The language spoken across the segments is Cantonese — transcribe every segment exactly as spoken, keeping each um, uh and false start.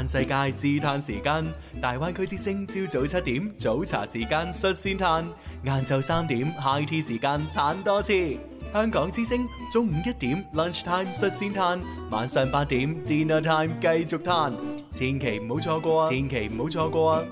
嘆世界自嘆時間，大灣區之聲朝早七點早茶時間率先嘆，晏晝三點 high tea 時間嘆多次。香港之聲中午一點 lunch time 率先嘆，晚上八點 dinner time 繼續嘆，千祈唔好錯過啊！千祈唔好錯過啊！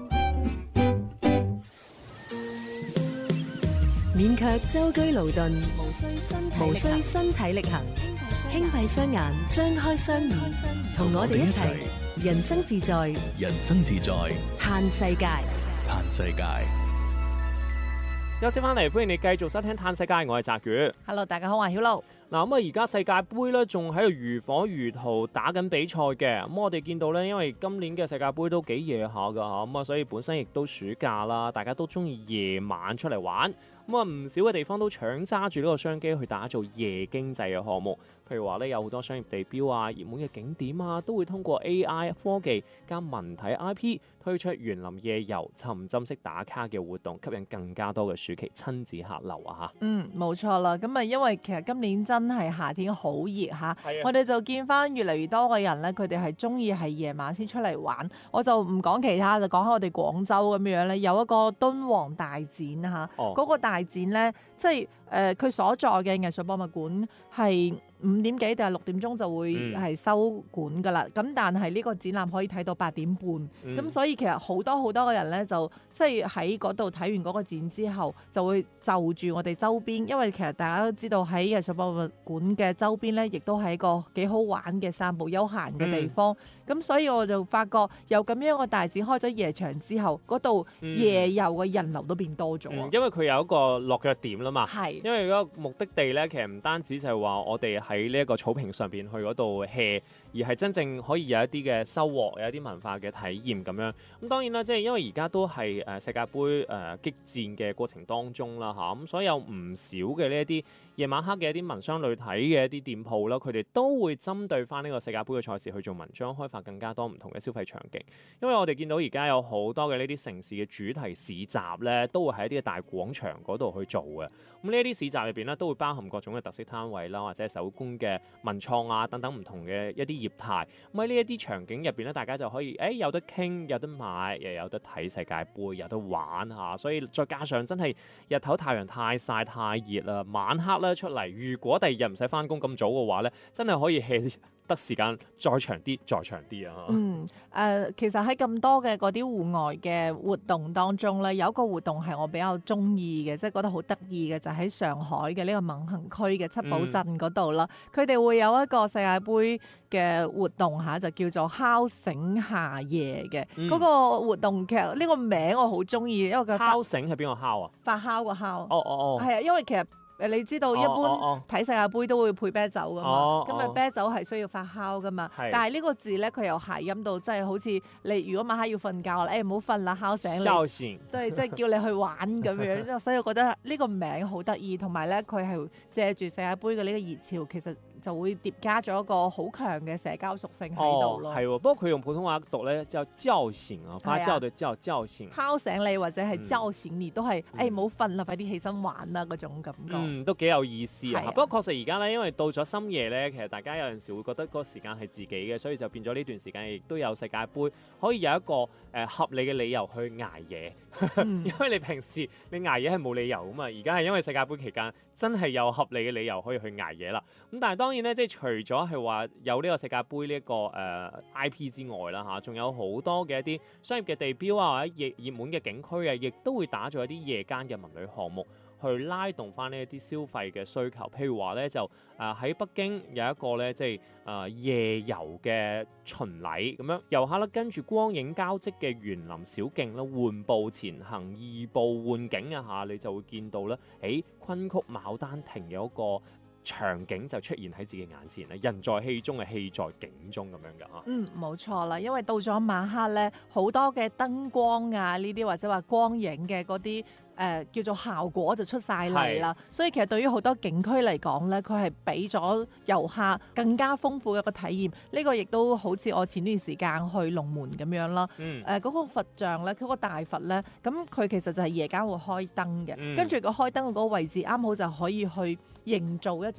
勉強舟車勞頓，無需身體無需身體力行，輕閉雙眼，張開雙耳，同我哋一齊人生自在， 人生自在， 嘆世界， 嘆世界。 休息翻嚟，歡迎你繼續收聽《嘆世界》，我係澤宇。 Hello， 大家好，我係曉露。 嗱咁啊，而家世界盃咧仲喺度如火如荼打緊比賽嘅。咁我哋見到咧，因為今年嘅世界盃都幾夜下㗎嚇，咁啊，所以本身亦都暑假啦，大家都中意夜晚出嚟玩。咁啊，唔少嘅地方都搶揸住呢個商機去打造夜經濟嘅項目。譬如話咧，有好多商業地標啊、熱門嘅景點啊，都會通過 A I 科技加文體 I P 推出園林夜遊、沉浸式打卡嘅活動，吸引更加多嘅暑期親子客流啊嚇。 嗯，冇錯啦。咁啊，因為其實今年真係夏天好熱嚇， 啊、 我哋就見翻越嚟越多嘅人咧，佢哋係中意係夜晚先出嚟玩。我就唔講其他，就講下我哋廣州咁樣咧，有一個敦煌大展嚇，嗰、哦、個大展咧，即係誒佢所在嘅藝術博物館係五點幾定係六點鐘就會係收館㗎啦，咁、嗯、但係呢個展覽可以睇到八點半，咁、嗯、所以其實好多好多嘅人咧就即係喺嗰度睇完嗰個展之後，就會就住我哋周邊，因為其實大家都知道喺藝術博物館嘅周邊咧，亦都係一個幾好玩嘅散步休閒嘅地方，咁、嗯、所以我就發覺有咁樣一個大展開咗夜場之後，嗰度夜遊嘅人流都變多咗、嗯， 因為佢有一個落腳點啦嘛， 係， 因為嗰個目的地咧，其實唔單止就係話我哋喺呢一個草坪上邊去嗰度 hea， 而係真正可以有一啲嘅收穫，有一啲文化嘅體驗咁樣。咁當然啦，即係因為而家都係誒世界盃誒激戰嘅過程當中啦嚇，咁所以有唔少嘅呢一啲夜晚黑嘅一啲文商旅體嘅一啲店鋪啦，佢哋都會針對翻呢個世界盃嘅賽事去做文章，開發更加多唔同嘅消費場景。因為我哋見到而家有好多嘅呢啲城市嘅主題市集咧，都會喺一啲大廣場嗰度去做嘅。咁呢一啲市集入邊咧，都會包含各種嘅特色攤位啦，或者係手工嘅文創啊等等唔同嘅一啲業態。咁喺呢一啲場景入邊咧，大家就可以誒、欸、有得傾，有得買，又有得睇世界盃，有得玩嚇。所以再加上真係日頭太陽太曬太熱啦，晚黑咧出嚟，如果第二日唔使翻工咁早嘅話咧，真係可以 hea 得時間再長啲，再長啲啊！ 嗯，誒、呃，其實喺咁多嘅嗰啲戶外嘅活動當中咧，有一個活動係我比較中意嘅，即係覺得好得意嘅，就喺、是、上海嘅呢個閔行區嘅七寶鎮嗰度啦。佢哋、嗯、會有一個世界盃嘅活動嚇，就叫做敲醒夏夜嘅。嗰、嗯、個活動其實呢個名我好中意，因為佢敲醒係邊個敲啊？ 發酵個敲。 哦哦哦。係啊，因為其實。誒，你知道一般睇世界盃都會配啤酒噶嘛，咁啊、哦、啤酒係需要發酵噶嘛，是但係呢個字咧佢又諧音到，即係好似你如果晚黑要瞓覺啦，誒唔好瞓啦，敲醒你， 敲醒， 對，即係叫你去玩咁樣，所以我覺得呢個名好得意，同埋咧佢係借住世界盃嘅呢個熱潮，其實就會疊加咗一個好強嘅社交屬性喺度咯。 係喎、哦，不過佢用普通話讀咧叫叫醒啊，發酵對叫叫醒， 敲醒你或者係叫醒你、嗯、都係誒唔好瞓啦，快啲起身玩啦嗰種感覺。 嗯，都幾有意思啊！不過確實而家咧，因為到咗深夜咧，其實大家有陣時會覺得嗰個時間係自己嘅，所以就變咗呢段時間亦都有世界盃可以有一個誒、呃、合理嘅理由去捱夜。嗯、因為你平時你捱夜係冇理由㗎嘛，而家係因為世界盃期間真係有合理嘅理由可以去捱夜啦。咁但係當然咧，即係除咗係話有呢個世界盃呢、這、一個誒、呃、I P 之外啦嚇，仲有好多嘅一啲商業嘅地標啊，或者熱熱門嘅景區啊，亦都會打造一啲夜間嘅文旅項目，去拉動翻呢一啲消費嘅需求，譬如話咧就誒喺、呃、北京有一個咧即係誒夜遊嘅巡禮咁樣，遊客咧跟住光影交織嘅園林小徑咧緩步前行，移步換景啊嚇，你就會見到咧，誒昆曲牡丹亭有一個場景就出現喺自己眼前啦，人在戲中嘅戲在景中咁樣噶嚇。嗯， 冇錯啦，因為到咗晚黑咧，好多嘅燈光啊呢啲或者話光影嘅嗰啲誒叫做效果就出晒嚟啦。所以其實對於好多景區嚟講咧，佢係俾咗遊客更加豐富嘅一個體驗。呢、這個亦都好似我前段時間去龍門咁樣啦。嗯。誒嗰、呃那個佛像咧，佢、那個大佛咧，咁佢其實就係夜間會開燈嘅，嗯、跟住個開燈嗰個位置啱好就可以去營造一種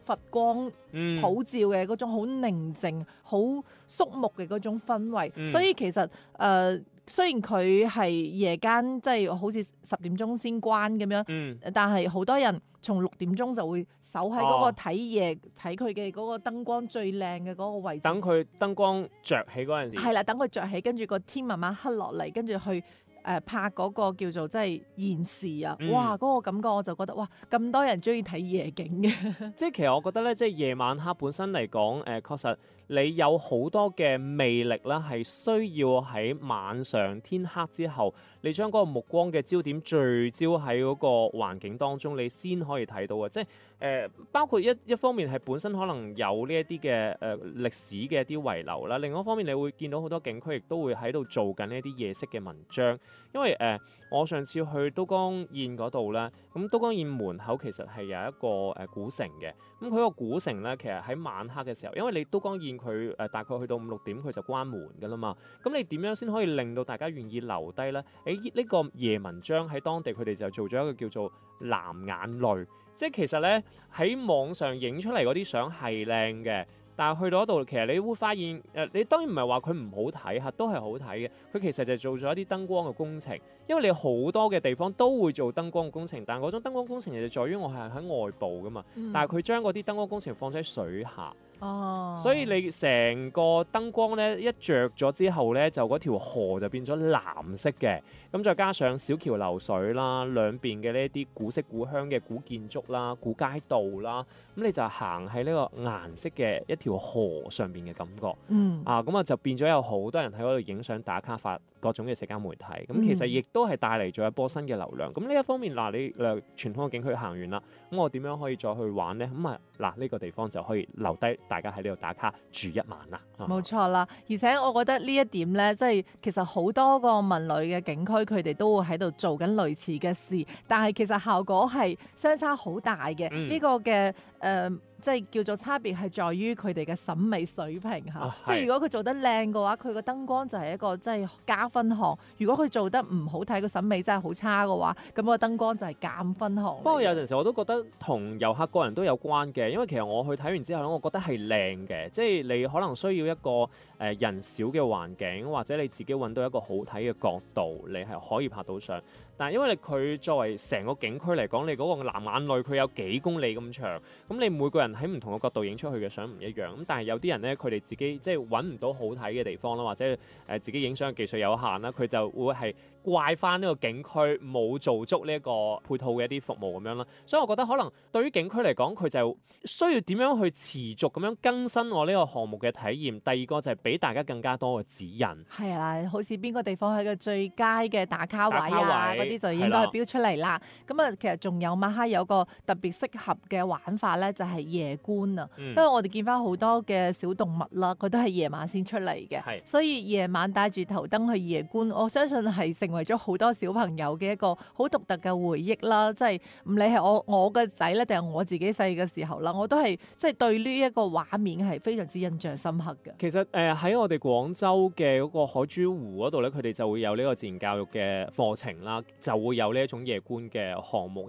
佛光嗯普照嘅嗰種好寧靜、好肅穆嘅嗰種氛圍， 嗯所以其實誒。呃雖然佢係夜間即係好似十點鐘先關咁樣， 嗯但係好多人從六點鐘就會守喺嗰個哦睇夜睇佢嘅嗰個燈光最靚嘅嗰個位置。 等佢燈光着起嗰陣時， 係啦，等佢着起，跟住個天慢慢黑落嚟，跟住去誒、呃、拍嗰個叫做即係現時啊！ 嗯哇，嗰、個感覺我就覺得哇，咁多人中意睇夜景嘅。 即係其實我覺得咧，即係夜晚黑本身嚟講，誒、呃、確實你有好多嘅魅力啦，係需要喺晚上天黑之後，你將嗰個目光嘅焦點聚焦喺嗰個環境當中，你先可以睇到嘅。即係誒、呃，包括一一方面係本身可能有呢一啲嘅誒歷史嘅一啲遺留啦，另外一方面你會見到好多景區亦都會喺度做緊呢一啲夜色嘅文章。因為誒、呃，我上次去都江堰嗰度咧，咁都江堰門口其實係有一個誒、呃、古城嘅。咁佢個古城咧，其實喺晚黑嘅時候，因為你都江堰佢誒大概去到五六點佢就關門㗎啦嘛。咁你點樣先可以令到大家願意留低咧？誒呢、這個夜文章喺當地佢哋就做咗一個叫做藍眼淚，即係其實咧喺網上影出嚟嗰啲相係靚嘅。但係去到嗰度，其實你會發現，誒、呃，你當然唔係話佢唔好睇嚇，都係好睇嘅。佢其實就做咗一啲燈光嘅工程，因為你好多嘅地方都會做燈光嘅工程，但係嗰種燈光工程就在於我係喺外部㗎嘛， 嗯、 但係佢將嗰啲燈光工程放喺水下。 哦， 所以你成個燈光咧一着咗之後咧，就嗰條河就變咗藍色嘅。咁再加上小橋流水啦，兩邊嘅呢一啲古色古香嘅古建築啦、古街道啦，咁你就行喺呢個顏色嘅一條河上邊嘅感覺。 嗯啊，咁啊就變咗有好多人喺嗰度影相打卡發各種嘅社交媒體。咁其實亦都係帶嚟咗一波新嘅流量。咁呢一方面嗱，你誒傳統嘅景區行完啦，咁我點樣可以再去玩咧？咁啊嗱，呢個地方就可以留低。大家喺呢度打卡住一晚啦， 冇錯啦。而且我覺得呢一點咧，即係其實好多個文旅嘅景區，佢哋都會喺度做緊類似嘅事，但係其實效果係相差好大嘅。呢、 嗯、 個嘅誒。呃即係叫做差別係在於佢哋嘅審美水平嚇， 啊、 即係如果佢做得靚嘅話，佢個燈光就係一個即係加分項；如果佢做得唔好睇，個審美真係好差嘅話，咁個燈光就係減分項。 不過有陣時我都覺得同遊客個人都有關嘅，因為其實我去睇完之後咧，我覺得係靚嘅，即係你可能需要一個誒、呃、人少嘅環境，或者你自己揾到一個好睇嘅角度，你係可以拍到相。但係因為佢作為成個景區嚟講，你嗰個藍眼淚佢有幾公里咁長，咁你每個人喺唔同嘅角度影出去嘅相唔一樣。咁但係有啲人咧，佢哋自己即係揾唔到好睇嘅地方啦，或者誒、呃、自己影相嘅技術有限啦，佢就會係怪翻呢個景區冇做足呢一個配套嘅一啲服務咁樣啦。所以我覺得可能對於景區嚟講，佢就需要點樣去持續咁樣更新我呢個項目嘅體驗。第二個就係俾大家更加多嘅指引。 係啊，好似邊個地方係個最佳嘅打卡位啊，嗰啲就應該係標出嚟啦。咁啊，其實仲有晚黑有個特別適合嘅玩法咧，就係夜觀啊。 嗯、 因為我哋見翻好多嘅小動物啦，佢都係夜晚先出嚟嘅， 係所以夜晚帶住頭燈去夜觀，我相信係成為咗好多小朋友嘅一個好獨特嘅回憶啦。即係唔理係我我個仔咧，定係我自己細嘅時候啦，我都係即係對呢一個畫面係非常之印象深刻嘅。 其實誒喺、呃、我哋廣州嘅嗰個海珠湖嗰度咧，佢哋就會有呢個自然教育嘅課程啦，就會有呢一種夜觀嘅項目。